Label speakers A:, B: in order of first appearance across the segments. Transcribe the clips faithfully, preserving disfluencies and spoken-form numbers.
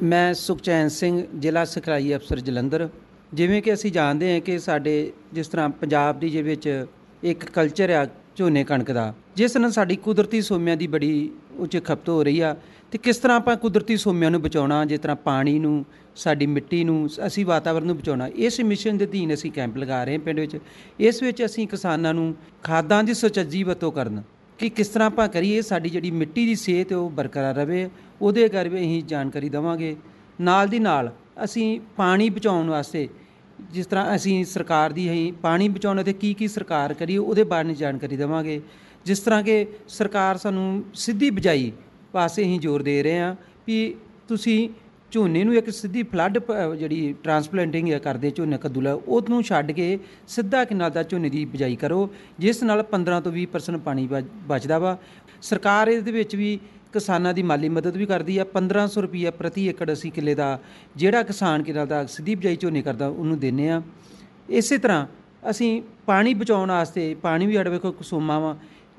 A: ਮੈਂ ਸੁਖਚੈਨ ਸਿੰਘ, ਜ਼ਿਲ੍ਹਾ ਸਿਖਲਾਈ ਅਫਸਰ ਜਲੰਧਰ। ਜਿਵੇਂ ਕਿ ਅਸੀਂ ਜਾਣਦੇ ਹਾਂ ਕਿ ਸਾਡੇ ਜਿਸ ਤਰ੍ਹਾਂ ਪੰਜਾਬ ਦੀ ਜਿਹਦੇ ਵਿੱਚ ਇੱਕ ਕਲਚਰ ਆ ਝੋਨੇ ਕਣਕ ਦਾ, ਜਿਸ ਨਾਲ ਸਾਡੀ ਕੁਦਰਤੀ ਸੋਮਿਆਂ ਦੀ ਬੜੀ ਉੱਚ ਖਪਤ ਹੋ ਰਹੀ ਆ। ਅਤੇ ਕਿਸ ਤਰ੍ਹਾਂ ਆਪਾਂ ਕੁਦਰਤੀ ਸੋਮਿਆਂ ਨੂੰ ਬਚਾਉਣਾ, ਜਿਸ ਤਰ੍ਹਾਂ ਪਾਣੀ ਨੂੰ, ਸਾਡੀ ਮਿੱਟੀ ਨੂੰ, ਅਸੀਂ ਵਾਤਾਵਰਨ ਨੂੰ ਬਚਾਉਣਾ, ਇਸ ਮਿਸ਼ਨ ਦੇ ਅਧੀਨ ਅਸੀਂ ਕੈਂਪ ਲਗਾ ਰਹੇ ਹਾਂ ਪਿੰਡ ਵਿੱਚ। ਇਸ ਵਿੱਚ ਅਸੀਂ ਕਿਸਾਨਾਂ ਨੂੰ ਖਾਦਾਂ ਦੀ ਸੁਚੱਜੀ ਵਰਤੋਂ ਕਰਨ ਕਿ ਕਿਸ ਤਰ੍ਹਾਂ ਆਪਾਂ ਕਰੀਏ ਸਾਡੀ ਜਿਹੜੀ ਮਿੱਟੀ ਦੀ ਸਿਹਤ ਉਹ ਬਰਕਰਾਰ ਰਹੇ, ਉਹਦੇ ਬਾਰੇ ਵੀ ਅਸੀਂ ਜਾਣਕਾਰੀ ਦੇਵਾਂਗੇ। ਨਾਲ ਦੀ ਨਾਲ ਅਸੀਂ ਪਾਣੀ ਬਚਾਉਣ ਵਾਸਤੇ ਜਿਸ ਤਰ੍ਹਾਂ ਅਸੀਂ ਸਰਕਾਰ ਦੀ ਅਸੀਂ ਪਾਣੀ ਬਚਾਉਣ ਅਤੇ ਕੀ ਕੀ ਸਰਕਾਰ ਕਰੀਏ ਉਹਦੇ ਬਾਰੇ ਜਾਣਕਾਰੀ ਦੇਵਾਂਗੇ। ਜਿਸ ਤਰ੍ਹਾਂ ਕਿ ਸਰਕਾਰ ਸਾਨੂੰ ਸਿੱਧੀ ਬਿਜਾਈ ਵਾਸਤੇ ਅਸੀਂ ਜ਼ੋਰ ਦੇ ਰਹੇ ਹਾਂ ਵੀ ਤੁਸੀਂ ਝੋਨੇ ਨੂੰ ਇੱਕ ਸਿੱਧੀ ਫਲੱਡ ਜਿਹੜੀ ਟਰਾਂਸਪਲਾਂਟਿੰਗ ਕਰਦੇ ਝੋਨੇ ਕੱਦੂ ਲਾ ਉਹਨੂੰ ਛੱਡ ਕੇ ਸਿੱਧਾ ਕਿਨਾਲ ਦਾ ਝੋਨੇ ਦੀ ਬਿਜਾਈ ਕਰੋ, ਜਿਸ ਨਾਲ ਪੰਦਰਾਂ ਤੋਂ ਵੀਹ ਪਰਸੈਂਟ ਪਾਣੀ ਬਚਦਾ ਵਾ। ਸਰਕਾਰ ਇਹਦੇ ਵਿੱਚ ਵੀ ਕਿਸਾਨਾਂ ਦੀ ਮਾਲੀ ਮਦਦ ਵੀ ਕਰਦੀ ਆ। ਪੰਦਰਾਂ ਸੌ ਰੁਪਈਆ ਪ੍ਰਤੀ ਏਕੜ ਅਸੀਂ ਕਿੱਲੇ ਦਾ ਜਿਹੜਾ ਕਿਸਾਨ ਕਿਨਾਲ ਦਾ ਸਿੱਧੀ ਬਿਜਾਈ ਝੋਨੇ ਕਰਦਾ ਉਹਨੂੰ ਦਿੰਦੇ ਹਾਂ। ਇਸੇ ਤਰ੍ਹਾਂ ਅਸੀਂ ਪਾਣੀ ਬਚਾਉਣ ਵਾਸਤੇ, ਪਾਣੀ ਵੀ ਸਾਡੇ ਵੇਖੋ ਕਸੂਮਾ ਵਾ,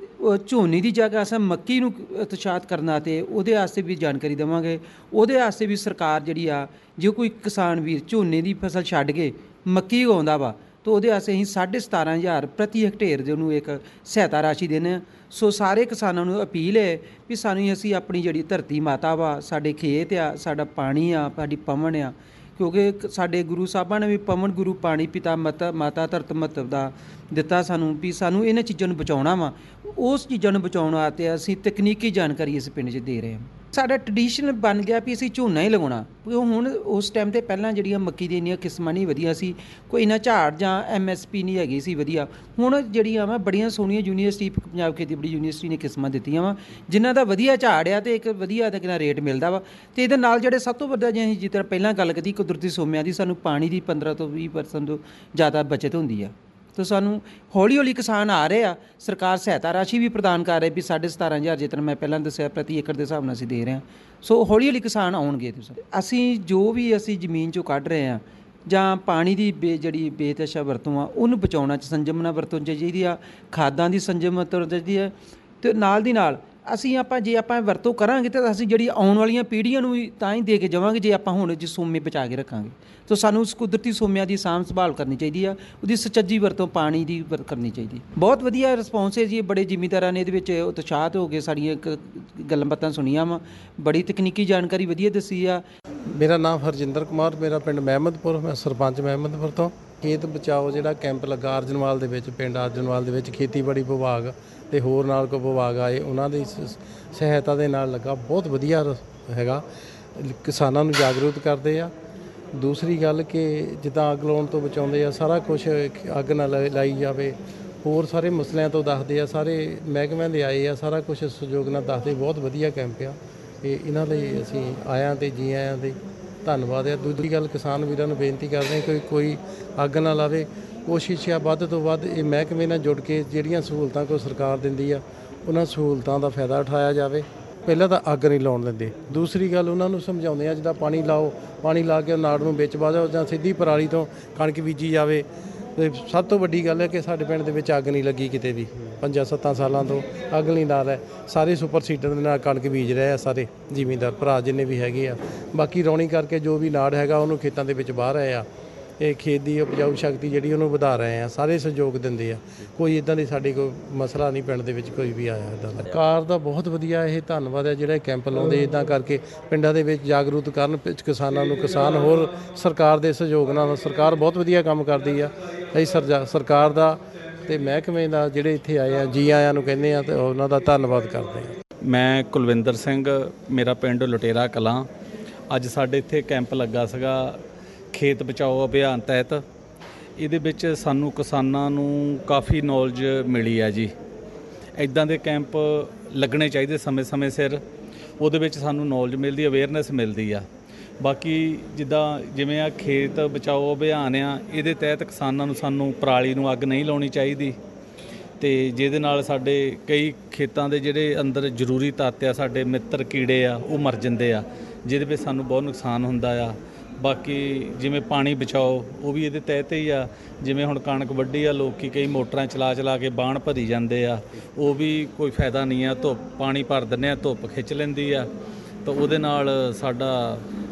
A: ਝੋਨੇ ਦੀ ਜਗ੍ਹਾ ਅਸੀਂ ਮੱਕੀ ਨੂੰ ਉਤਸ਼ਾਹਿਤ ਕਰਨਾ ਅਤੇ ਉਹਦੇ ਵਾਸਤੇ ਵੀ ਜਾਣਕਾਰੀ ਦੇਵਾਂਗੇ। ਉਹਦੇ ਵਾਸਤੇ ਵੀ ਸਰਕਾਰ ਜਿਹੜੀ ਆ, ਜੇ ਕੋਈ ਕਿਸਾਨ ਵੀਰ ਝੋਨੇ ਦੀ ਫਸਲ ਛੱਡ ਕੇ ਮੱਕੀ ਉਗਾਉਂਦਾ ਵਾ ਤਾਂ ਉਹਦੇ ਵਾਸਤੇ ਅਸੀਂ ਸਾਢੇ ਸਤਾਰਾਂ ਹਜ਼ਾਰ ਪ੍ਰਤੀ ਹੈਕਟੇਅਰ ਦੇ ਉਹਨੂੰ ਇੱਕ ਸਹਾਇਤਾ ਰਾਸ਼ੀ ਦਿੰਦੇ ਹਾਂ। ਸੋ ਸਾਰੇ ਕਿਸਾਨਾਂ ਨੂੰ ਅਪੀਲ ਹੈ ਵੀ ਸਾਨੂੰ ਅਸੀਂ ਆਪਣੀ ਜਿਹੜੀ ਧਰਤੀ ਮਾਤਾ ਵਾ, ਸਾਡੇ ਖੇਤ ਆ, ਸਾਡਾ ਪਾਣੀ ਆ, ਸਾਡੀ ਪਵਨ ਆ, ਕਿਉਂਕਿ ਸਾਡੇ ਗੁਰੂ ਸਾਹਿਬਾਂ ਨੇ ਵੀ ਪਵਨ ਗੁਰੂ ਪਾਣੀ ਪਿਤਾ ਮਤ ਮਾਤਾ ਧਰਤ ਮਹੱਤਵ ਦਾ ਦਿੱਤਾ ਸਾਨੂੰ ਵੀ ਸਾਨੂੰ ਇਹਨਾਂ ਚੀਜ਼ਾਂ ਨੂੰ ਬਚਾਉਣਾ ਵਾ। ਉਸ ਚੀਜ਼ਾਂ ਨੂੰ ਬਚਾਉਣ ਵਾਸਤੇ ਅਸੀਂ ਤਕਨੀਕੀ ਜਾਣਕਾਰੀ ਇਸ ਪਿੰਡ 'ਚ ਦੇ ਰਹੇ ਹਾਂ। ਸਾਡਾ ਟਰਡੀਸ਼ਨ ਬਣ ਗਿਆ ਵੀ ਅਸੀਂ ਝੋਨਾ ਹੀ ਲਗਾਉਣਾ। ਹੁਣ ਉਸ ਟਾਈਮ 'ਤੇ ਪਹਿਲਾਂ ਜਿਹੜੀਆਂ ਮੱਕੀ ਦੀਆਂ ਇੰਨੀਆਂ ਕਿਸਮਾਂ ਨਹੀਂ ਵਧੀਆ ਸੀ, ਕੋਈ ਇੰਨਾ ਝਾੜ ਜਾਂ ਐਮ ਐਸ ਪੀ ਨਹੀਂ ਹੈਗੀ ਸੀ ਵਧੀਆ। ਹੁਣ ਜਿਹੜੀਆਂ ਵਾ ਬੜੀਆਂ ਸੋਹਣੀਆਂ ਯੂਨੀਵਰਸਿਟੀ, ਪੰਜਾਬ ਖੇਤੀਬਾੜੀ ਯੂਨੀਵਰਸਿਟੀ ਨੇ ਕਿਸਮਾਂ ਦਿੱਤੀਆਂ ਵਾ ਜਿਨ੍ਹਾਂ ਦਾ ਵਧੀਆ ਝਾੜ ਆ ਅਤੇ ਇੱਕ ਵਧੀਆ ਦਾ ਕਿੰਨਾ ਰੇਟ ਮਿਲਦਾ ਵਾ। ਅਤੇ ਇਹਦੇ ਨਾਲ ਜਿਹੜੇ ਸਭ ਤੋਂ ਵੱਡਾ, ਜੇ ਅਸੀਂ ਜਿਸ ਤਰ੍ਹਾਂ ਪਹਿਲਾਂ ਗੱਲ ਕੀਤੀ ਕੁਦਰਤੀ ਸੋਮਿਆਂ ਦੀ, ਸਾਨੂੰ ਪਾਣੀ ਦੀ ਪੰਦਰਾਂ ਤੋਂ ਵੀਹ ਪਰਸੈਂਟ ਤੋਂ ਜ਼ਿਆਦਾ ਬਚਤ ਹੁੰਦੀ ਆ। ਤਾਂ ਸਾਨੂੰ ਹੌਲੀ ਹੌਲੀ ਕਿਸਾਨ ਆ ਰਹੇ ਆ, ਸਰਕਾਰ ਸਹਾਇਤਾ ਰਾਸ਼ੀ ਵੀ ਪ੍ਰਦਾਨ ਕਰ ਰਹੀ ਵੀ ਸਾਢੇ ਸਤਾਰਾਂ ਹਜ਼ਾਰ ਜਿਸ ਤਰ੍ਹਾਂ ਮੈਂ ਪਹਿਲਾਂ ਦੱਸਿਆ ਪ੍ਰਤੀ ਏਕੜ ਦੇ ਹਿਸਾਬ ਨਾਲ ਅਸੀਂ ਦੇ ਰਹੇ ਹਾਂ। ਸੋ ਹੌਲੀ ਹੌਲੀ ਕਿਸਾਨ ਆਉਣਗੇ। ਤੁਸੀਂ ਅਸੀਂ ਜੋ ਵੀ ਅਸੀਂ ਜ਼ਮੀਨ 'ਚੋਂ ਕੱਢ ਰਹੇ ਹਾਂ ਜਾਂ ਪਾਣੀ ਦੀ ਬੇ ਜਿਹੜੀ ਬੇਤਹਾਸ਼ਾ ਵਰਤੋਂ ਆ ਉਹਨੂੰ ਬਚਾਉਣਾ 'ਚ ਸੰਜਮ ਨਾਲ ਵਰਤੋਂ ਚਾਹੀਦੀ ਆ, ਖਾਦਾਂ ਦੀ ਸੰਜਮ ਵਰਤੋਂ ਚਾਹੀਦੀ ਹੈ। ਅਤੇ ਨਾਲ ਦੀ ਨਾਲ ਅਸੀਂ ਆਪਾਂ ਜੇ ਆਪਾਂ ਵਰਤੋਂ ਕਰਾਂਗੇ ਤਾਂ ਅਸੀਂ ਜਿਹੜੀ ਆਉਣ ਵਾਲੀਆਂ ਪੀੜ੍ਹੀਆਂ ਨੂੰ ਵੀ ਤਾਂ ਹੀ ਦੇ ਕੇ ਜਾਵਾਂਗੇ ਜੇ ਆਪਾਂ ਹੁਣ ਜੇ ਸੋਮੇ ਬਚਾ ਕੇ ਰੱਖਾਂਗੇ। ਤਾਂ ਸਾਨੂੰ ਉਸ ਕੁਦਰਤੀ ਸੋਮਿਆਂ ਦੀ ਸਾਂਭ ਸੰਭਾਲ ਕਰਨੀ ਚਾਹੀਦੀ ਆ, ਉਹਦੀ ਸੁਚੱਜੀ ਵਰਤੋਂ ਪਾਣੀ ਦੀ ਵਰ ਕਰਨੀ ਚਾਹੀਦੀ। ਬਹੁਤ ਵਧੀਆ ਰਿਸਪੌਂਸ ਹੈ ਜੀ, ਬੜੇ ਜ਼ਿਮੀਂਦਾਰਾਂ ਨੇ ਇਹਦੇ ਵਿੱਚ ਉਤਸ਼ਾਹਿਤ ਹੋ ਕੇ ਸਾਡੀਆਂ ਇੱਕ ਗੱਲਾਂ ਬਾਤਾਂ ਸੁਣੀਆਂ ਵਾ, ਬੜੀ ਤਕਨੀਕੀ ਜਾਣਕਾਰੀ ਵਧੀਆ ਦੱਸੀ ਆ।
B: ਮੇਰਾ ਨਾਮ ਹਰਜਿੰਦਰ ਕੁਮਾਰ, ਮੇਰਾ ਪਿੰਡ ਮਹਿਮਦਪੁਰ, ਮੈਂ ਸਰਪੰਚ ਮਹਿਮਦਪੁਰ ਤੋਂ। ਖੇਤ ਬਚਾਓ ਜਿਹੜਾ ਕੈਂਪ ਲੱਗਾ ਅਰਜਨਵਾਲ ਦੇ ਵਿੱਚ, ਪਿੰਡ ਅਰਜਨਵਾਲ ਦੇ ਵਿੱਚ ਖੇਤੀਬਾੜੀ ਵਿਭਾਗ ਅਤੇ ਹੋਰ ਨਾਲ ਕੋਈ ਵਿਭਾਗ ਆਏ, ਉਹਨਾਂ ਦੀ ਸਹਾਇਤਾ ਦੇ ਨਾਲ ਲੱਗਾ। ਬਹੁਤ ਵਧੀਆ ਹੈਗਾ, ਕਿਸਾਨਾਂ ਨੂੰ ਜਾਗਰੂਕ ਕਰਦੇ ਆ। ਦੂਸਰੀ ਗੱਲ ਕਿ ਜਿੱਦਾਂ ਅੱਗ ਲਾਉਣ ਤੋਂ ਬਚਾਉਂਦੇ ਆ, ਸਾਰਾ ਕੁਛ ਅੱਗ ਨਾ ਲਾਈ ਜਾਵੇ, ਹੋਰ ਸਾਰੇ ਮਸਲਿਆਂ ਤੋਂ ਦੱਸਦੇ ਆ, ਸਾਰੇ ਮਹਿਕਮਿਆਂ ਦੇ ਆਏ ਆ, ਸਾਰਾ ਕੁਛ ਸਹਿਯੋਗ ਨਾਲ ਦੱਸਦੇ। ਬਹੁਤ ਵਧੀਆ ਕੈਂਪ ਆ ਇਹ, ਇਹਨਾਂ ਲਈ ਅਸੀਂ ਆਇਆਂ ਅਤੇ ਜੀ ਆਇਆਂ ਦੇ ਧੰਨਵਾਦ ਆ। ਦੂਜੀ ਗੱਲ ਕਿਸਾਨ ਵੀਰਾਂ ਨੂੰ ਬੇਨਤੀ ਕਰਦੇ ਹਾਂ ਕਿ ਕੋਈ ਅੱਗ ਨਾ ਲਾਵੇ, ਕੋਸ਼ਿਸ਼ ਆ ਵੱਧ ਤੋਂ ਵੱਧ ਇਹ ਮਹਿਕਮੇ ਨਾਲ ਜੁੜ ਕੇ ਜਿਹੜੀਆਂ ਸਹੂਲਤਾਂ ਕੋਈ ਸਰਕਾਰ ਦਿੰਦੀ ਆ ਉਹਨਾਂ ਸਹੂਲਤਾਂ ਦਾ ਫਾਇਦਾ ਉਠਾਇਆ ਜਾਵੇ। ਪਹਿਲਾਂ ਤਾਂ ਅੱਗ ਨਹੀਂ ਲਾਉਣ ਦਿੰਦੇ। ਦੂਸਰੀ ਗੱਲ ਉਹਨਾਂ ਨੂੰ ਸਮਝਾਉਂਦੇ ਆ ਜਿੱਦਾਂ ਪਾਣੀ ਲਾਓ, ਪਾਣੀ ਲਾ ਕੇ ਨਾੜ ਨੂੰ ਵਿੱਚ ਪਾ ਦਿਓ ਜਾਂ ਸਿੱਧੀ ਪਰਾਲੀ ਤੋਂ ਕਣਕ ਬੀਜੀ ਜਾਵੇ। ਅਤੇ ਸਭ ਤੋਂ ਵੱਡੀ ਗੱਲ ਹੈ ਕਿ ਸਾਡੇ ਪਿੰਡ ਦੇ ਵਿੱਚ ਅੱਗ ਨਹੀਂ ਲੱਗੀ ਕਿਤੇ ਵੀ, ਪੰਜਾਂ ਸੱਤਾਂ ਸਾਲਾਂ ਤੋਂ ਅੱਗ ਨਹੀਂ ਲਾ ਰਿਹਾ। ਸਾਰੇ ਸੁਪਰ ਸੀਡਰ ਦੇ ਨਾਲ ਕਣਕ ਬੀਜ ਰਹੇ ਆ ਸਾਰੇ ਜ਼ਿਮੀਂਦਾਰ ਭਰਾ ਜਿੰਨੇ ਵੀ ਹੈਗੇ ਆ। ਬਾਕੀ ਰੌਣੀ ਕਰਕੇ ਜੋ ਵੀ ਨਾੜ ਹੈਗਾ ਉਹਨੂੰ ਖੇਤਾਂ ਦੇ ਵਿੱਚ ਵਾਹ ਰਹੇ ਆ। ਇਹ ਖੇਤ ਦੀ ਉਪਜਾਊ ਸ਼ਕਤੀ ਜਿਹੜੀ ਉਹਨੂੰ ਵਧਾ ਰਹੇ ਆ, ਸਾਰੇ ਸਹਿਯੋਗ ਦਿੰਦੇ ਆ। ਕੋਈ ਇੱਦਾਂ ਦੀ ਸਾਡੀ ਕੋਈ ਮਸਲਾ ਨਹੀਂ ਪਿੰਡ ਦੇ ਵਿੱਚ ਕੋਈ ਵੀ ਆਇਆ ਇੱਦਾਂ ਦਾ। ਸਰਕਾਰ ਦਾ ਬਹੁਤ ਵਧੀਆ ਇਹ ਧੰਨਵਾਦ ਹੈ ਜਿਹੜਾ ਕੈਂਪ ਲਾਉਂਦੇ, ਇੱਦਾਂ ਕਰਕੇ ਪਿੰਡਾਂ ਦੇ ਵਿੱਚ ਜਾਗਰੂਕ ਕਰਨ ਕਿਸਾਨਾਂ ਨੂੰ। ਕਿਸਾਨ ਹੋਰ ਸਰਕਾਰ ਦੇ ਸਹਿਯੋਗ ਨਾਲ, ਸਰਕਾਰ ਬਹੁਤ ਵਧੀਆ ਕੰਮ ਕਰਦੀ ਆ। ਅਸੀਂ ਸਰਜਾ ਸਰਕਾਰ ਦਾ ਅਤੇ ਮਹਿਕਮੇ ਦਾ ਜਿਹੜੇ ਇੱਥੇ ਆਏ ਆ ਜੀ ਆਇਆਂ ਨੂੰ ਕਹਿੰਦੇ ਆ ਅਤੇ ਉਹਨਾਂ ਦਾ ਧੰਨਵਾਦ ਕਰਦੇ ਹਾਂ।
C: ਮੈਂ ਕੁਲਵਿੰਦਰ ਸਿੰਘ, ਮੇਰਾ ਪਿੰਡ ਲੁਟੇਰਾ ਕਲਾਂ। ਅੱਜ ਸਾਡੇ ਇੱਥੇ ਕੈਂਪ ਲੱਗਾ ਸੀਗਾ ਖੇਤ ਬਚਾਓ ਅਭਿਆਨ ਤਹਿਤ। ਇਹਦੇ ਵਿੱਚ ਸਾਨੂੰ ਕਿਸਾਨਾਂ ਨੂੰ ਕਾਫੀ ਨੌਲੇਜ ਮਿਲੀ ਆ ਜੀ। ਇੱਦਾਂ ਦੇ ਕੈਂਪ ਲੱਗਣੇ ਚਾਹੀਦੇ ਸਮੇਂ ਸਮੇਂ ਸਿਰ, ਉਹਦੇ ਵਿੱਚ ਸਾਨੂੰ ਨੌਲੇਜ ਮਿਲਦੀ, ਅਵੇਅਰਨੈਸ ਮਿਲਦੀ ਆ। ਬਾਕੀ ਜਿੱਦਾਂ ਜਿਵੇਂ ਆ ਖੇਤ ਬਚਾਓ ਅਭਿਆਨ ਆ, ਇਹਦੇ ਤਹਿਤ ਕਿਸਾਨਾਂ ਨੂੰ ਸਾਨੂੰ ਪਰਾਲੀ ਨੂੰ ਅੱਗ ਨਹੀਂ ਲਾਉਣੀ ਚਾਹੀਦੀ, ਅਤੇ ਜਿਹਦੇ ਨਾਲ ਸਾਡੇ ਕਈ ਖੇਤਾਂ ਦੇ ਜਿਹੜੇ ਅੰਦਰ ਜ਼ਰੂਰੀ ਤੱਤ ਆ, ਸਾਡੇ ਮਿੱਤਰ ਕੀੜੇ ਆ, ਉਹ ਮਰ ਜਾਂਦੇ ਆ, ਜਿਹਦੇ ਵਿੱਚ ਸਾਨੂੰ ਬਹੁਤ ਨੁਕਸਾਨ ਹੁੰਦਾ ਆ। ਬਾਕੀ ਜਿਵੇਂ ਪਾਣੀ ਬਚਾਓ ਉਹ ਵੀ ਇਹਦੇ ਤਹਿਤ ਹੀ ਆ। ਜਿਵੇਂ ਹੁਣ ਕਣਕ ਵੱਢੀ ਆ, ਲੋਕ ਕਈ ਮੋਟਰਾਂ ਚਲਾ ਚਲਾ ਕੇ ਬਾਣ ਭਰੀ ਜਾਂਦੇ ਆ, ਉਹ ਵੀ ਕੋਈ ਫਾਇਦਾ ਨਹੀਂ ਆ। ਧੁੱਪ ਪਾਣੀ ਭਰ ਦਿੰਦੇ ਆ, ਧੁੱਪ ਖਿੱਚ ਲੈਂਦੀ ਆ, ਤਾਂ ਉਹਦੇ ਨਾਲ ਸਾਡਾ